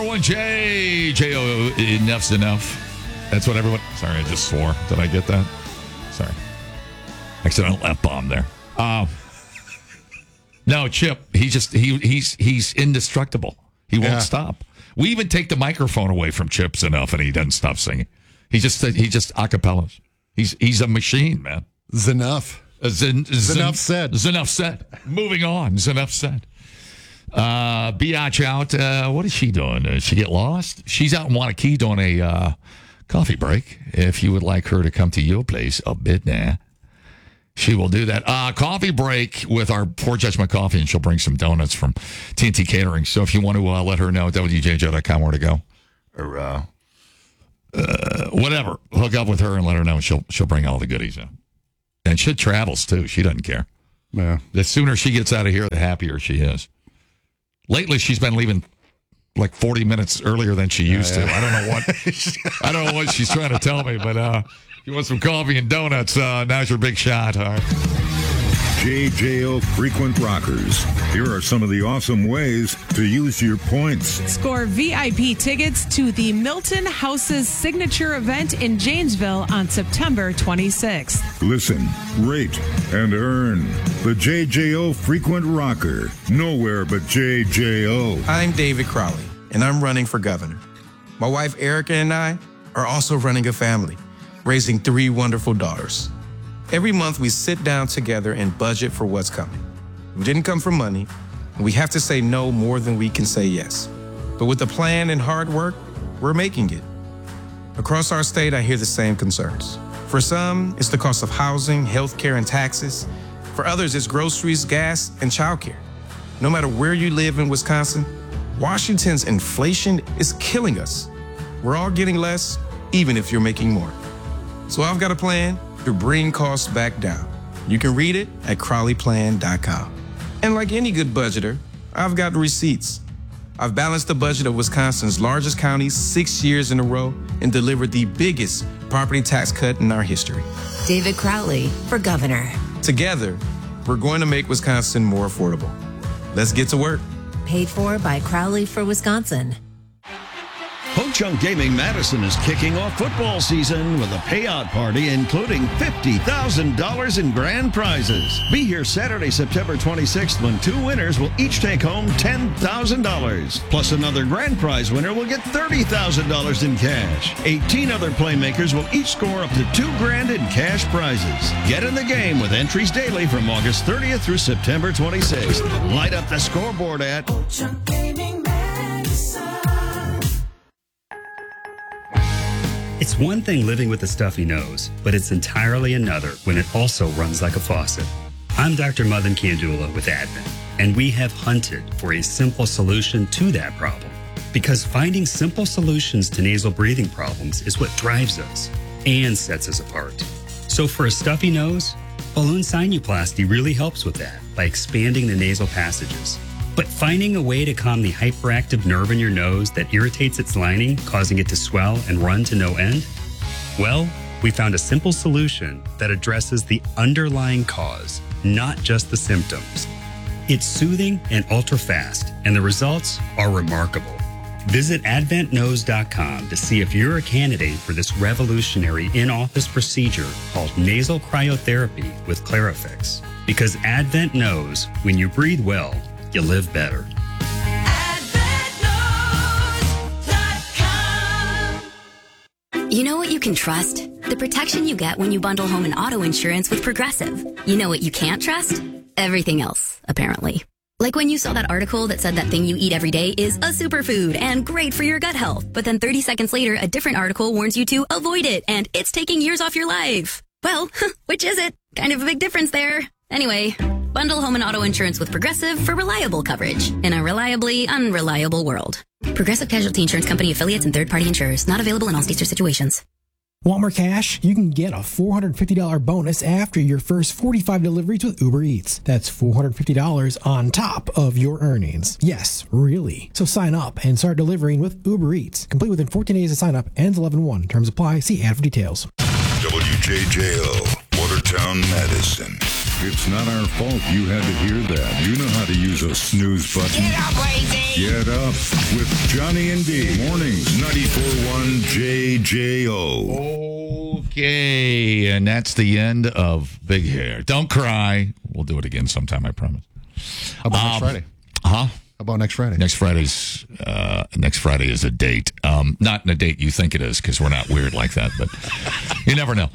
one, JJO. Enough's enough. That's what everyone. Sorry, I just swore. Did I get that? Sorry. Accidental F-bomb there. No, Chip. He's indestructible. He won't stop. We even take the microphone away from Chip's enough, and he doesn't stop singing. He just acapellas. He's a machine, man. Enough. Enough said. Enough said. Moving on. Enough said. Biatch out. What is she doing? Did she get lost? She's out in Wanakee doing a coffee break. If you would like her to come to your place a bit now, she will do that. Coffee break with our Poor Judgment Coffee, and she'll bring some donuts from TNT Catering. So if you want to let her know at WJJ.com where to go, or whatever, hook up with her and let her know. She'll bring all the goodies in. And she travels, too. She doesn't care. Yeah. The sooner she gets out of here, the happier she is. Lately, she's been leaving like 40 minutes earlier than she used to. I don't know what she's trying to tell me, but if you want some coffee and donuts, now's your big shot. All right. JJO Frequent Rockers. Here are some of the awesome ways to use your points. Score VIP tickets to the Milton House's signature event in Janesville on September 26th. Listen, rate, and earn. The JJO Frequent Rocker. Nowhere but JJO. I'm David Crowley, and I'm running for governor. My wife Erica and I are also running a family, raising 3 wonderful daughters. Every month, we sit down together and budget for what's coming. We didn't come for money, and we have to say no more than we can say yes. But with a plan and hard work, we're making it. Across our state, I hear the same concerns. For some, it's the cost of housing, healthcare, and taxes. For others, it's groceries, gas, and childcare. No matter where you live in Wisconsin, Washington's inflation is killing us. We're all getting less, even if you're making more. So I've got a plan to bring costs back down. You can read it at CrowleyPlan.com. And like any good budgeter, I've got receipts. I've balanced the budget of Wisconsin's largest counties 6 years in a row and delivered the biggest property tax cut in our history. David Crowley for governor. Together, we're going to make Wisconsin more affordable. Let's get to work. Paid for by Crowley for Wisconsin. Ho Chunk Gaming Madison is kicking off football season with a payout party including $50,000 in grand prizes. Be here Saturday, September 26th when 2 winners will each take home $10,000. Plus another grand prize winner will get $30,000 in cash. 18 other playmakers will each score up to $2,000 in cash prizes. Get in the game with entries daily from August 30th through September 26th. Light up the scoreboard at Ho Chunk Gaming Madison. It's one thing living with a stuffy nose, but it's entirely another when it also runs like a faucet. I'm Dr. Madan Kandula with Advent, and we have hunted for a simple solution to that problem. Because finding simple solutions to nasal breathing problems is what drives us and sets us apart. So for a stuffy nose, balloon sinuplasty really helps with that by expanding the nasal passages. But finding a way to calm the hyperactive nerve in your nose that irritates its lining, causing it to swell and run to no end? Well, we found a simple solution that addresses the underlying cause, not just the symptoms. It's soothing and ultra-fast, and the results are remarkable. Visit AdventNose.com to see if you're a candidate for this revolutionary in-office procedure called nasal cryotherapy with Clarifix. Because Advent knows when you breathe well, you live better. You know what you can trust? The protection you get when you bundle home and auto insurance with Progressive. You know what you can't trust? Everything else, apparently. Like when you saw that article that said that thing you eat every day is a superfood and great for your gut health, but then 30 seconds later, a different article warns you to avoid it and it's taking years off your life. Well, which is it? Kind of a big difference there. Anyway, bundle home and auto insurance with Progressive for reliable coverage in a reliably unreliable world. Progressive Casualty Insurance Company affiliates and third-party insurers. Not available in all states or situations. Want more cash? You can get a $450 bonus after your first 45 deliveries with Uber Eats. That's $450 on top of your earnings. Yes, really. So sign up and start delivering with Uber Eats. Complete within 14 days of sign up. Ends 11/1. Terms apply. See ad for details. WJJO, Watertown, Madison. It's not our fault you had to hear that. You know how to use a snooze button. Get up, lazy! Get up with Johnny and D. Mornings, 94.1 JJO. Okay, and that's the end of Big Hair. Don't cry. We'll do it again sometime, I promise. How about next Friday? Huh? How about next Friday? Next Friday is a date. Not in a date you think it is, because we're not weird like that, but you never know.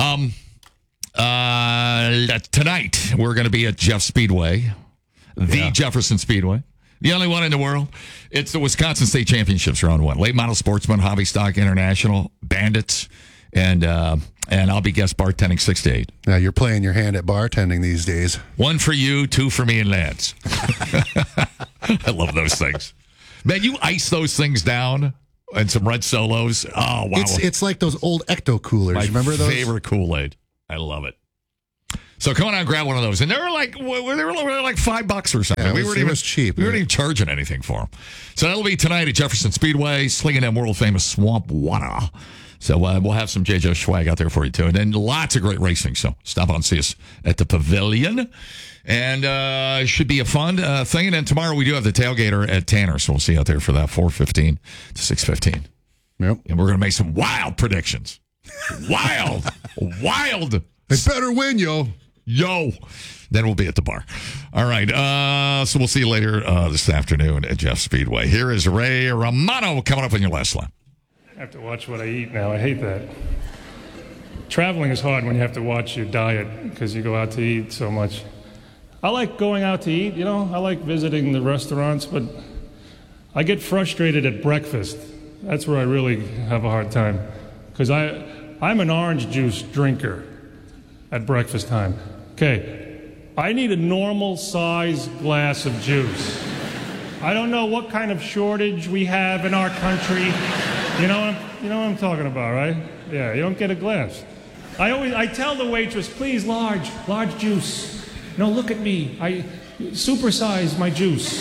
Tonight, we're going to be at Jeff Speedway, the Jefferson Speedway, the only one in the world. It's the Wisconsin State Championships Round 1. Late Model Sportsman, Hobby Stock International, Bandits, and I'll be guest bartending 6 to 8. Now you're playing your hand at bartending these days. 1 for you, 2 for me and Lance. I love those things. Man, you ice those things down and some red solos. Oh, wow. It's like those old Ecto coolers. Remember those? My favorite Kool-Aid. I love it. So come on out and grab one of those. And they were like $5 or something. Yeah, it was cheap. We weren't even charging anything for them. So that'll be tonight at Jefferson Speedway, slinging that world-famous swamp water. So we'll have some JJO swag out there for you, too. And then lots of great racing. So stop on and see us at the Pavilion. And it should be a fun thing. And then tomorrow we do have the tailgater at Tanner. So we'll see you out there for that 4:15 to 6:15. Yep. And we're going to make some wild predictions. Wild. They better win, yo. Then we'll be at the bar. All right. So we'll see you later this afternoon at Jeff Speedway. Here is Ray Romano coming up on your last line. I have to watch what I eat now. I hate that. Traveling is hard when you have to watch your diet because you go out to eat so much. I like going out to eat, I like visiting the restaurants, but I get frustrated at breakfast. That's where I really have a hard time because I'm an orange juice drinker at breakfast time. Okay, I need a normal size glass of juice. I don't know what kind of shortage we have in our country. You know what I'm talking about, right? Yeah, you don't get a glass. I tell the waitress, please, large juice. No, look at me. I supersize my juice.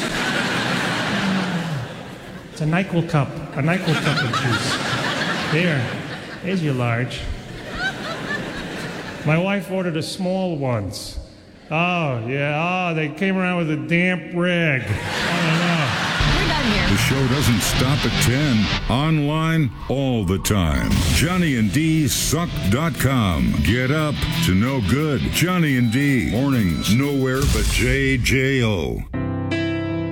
It's a NyQuil cup of juice. There's your large. My wife ordered a small once. Oh, yeah. Oh, they came around with a damp rag. The show doesn't stop at 10. Online all the time. JohnnyandDSuck.com. Get up to no good. Johnny and D. Mornings nowhere but JJO.